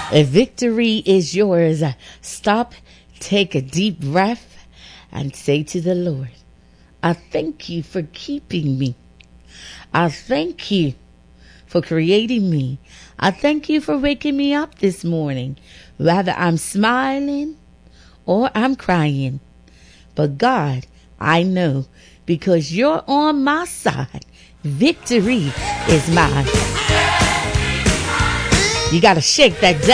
A victory is yours. Stop, take a deep breath, and say to the Lord, I thank you for keeping me. I thank you for creating me. I thank you for waking me up this morning. Whether I'm smiling or I'm crying. But God, I know because you're on my side, victory is mine. You got to shake that